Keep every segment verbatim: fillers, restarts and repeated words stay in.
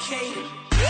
Sophisticated.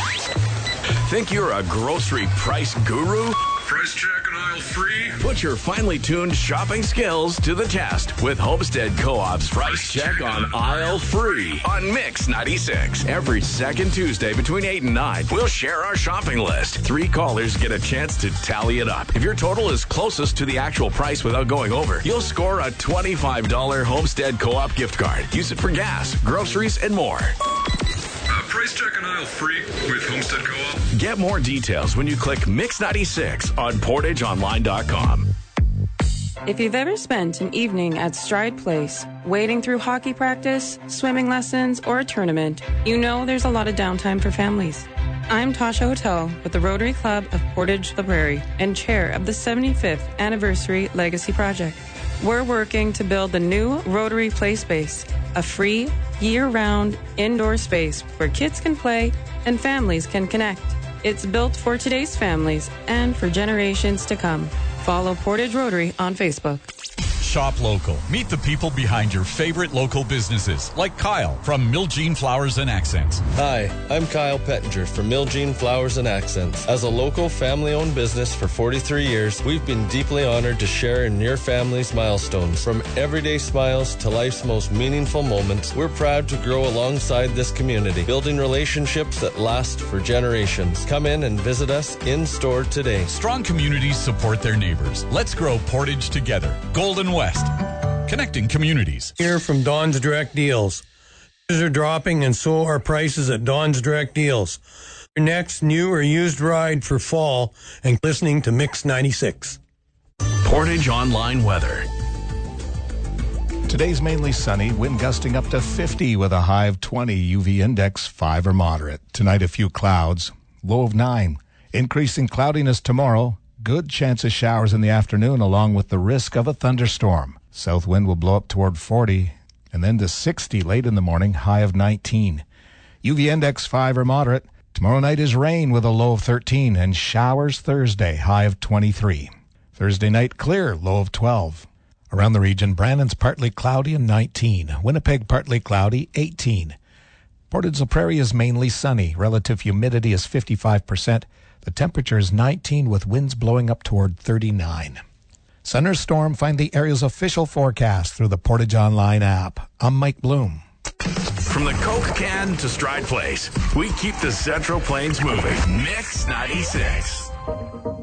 Think you're a grocery price guru? Price check on aisle three. Put your finely tuned shopping skills to the test with Homestead Co-op's Price Check on Aisle Free on Mix ninety-six. Every second Tuesday between eight and nine, we'll share our shopping list. Three callers get a chance to tally it up. If your total is closest to the actual price without going over, you'll score a twenty-five dollars Homestead Co-op gift card. Use it for gas, groceries, and more. Uh, price check on aisle three with Homestead Co-op. Get more details when you click Mix ninety-six on portage online dot com. If you've ever spent an evening at Stride Place, wading through hockey practice, swimming lessons, or a tournament, you know there's a lot of downtime for families. I'm Tasha Hotel with the Rotary Club of Portage La Prairie and chair of the seventy-fifth Anniversary Legacy Project. We're working to build the new Rotary Play Space, a free, year-round indoor space where kids can play and families can connect. It's built for today's families and for generations to come. Follow Portage Rotary on Facebook. Shop local. Meet the people behind your favorite local businesses, like Kyle from Miljean Flowers and Accents. Hi, I'm Kyle Pettinger from Miljean Flowers and Accents. As a local family-owned business for forty-three years, we've been deeply honored to share in your family's milestones. From everyday smiles to life's most meaningful moments, we're proud to grow alongside this community, building relationships that last for generations. Come in and visit us in-store today. Strong communities support their neighbors. Let's grow Portage together. Golden West. Connecting communities. Here from Don's Direct Deals. Prices are dropping and so are prices at Don's Direct Deals. Your next new or used ride for fall and listening to Mix ninety-six. Portage Online Weather. Today's mainly sunny, wind gusting up to fifty with a high of twenty, U V index five or moderate. Tonight a few clouds, low of nine. Increasing cloudiness tomorrow. Good chance of showers in the afternoon along with the risk of a thunderstorm. South wind will blow up toward forty and then to sixty late in the morning, high of nineteen. U V index five or moderate. Tomorrow night is rain with a low of thirteen and showers Thursday, high of twenty-three. Thursday night clear, low of twelve. Around the region, Brandon's partly cloudy and nineteen. Winnipeg partly cloudy, eighteen. Portage La Prairie is mainly sunny. Relative humidity is fifty-five percent. The temperature is nineteen with winds blowing up toward thirty-nine. Thunderstorm, find the area's official forecast through the Portage Online app. I'm Mike Bloom. From the Coke can to Stride Place, we keep the Central Plains moving. Mix ninety-six.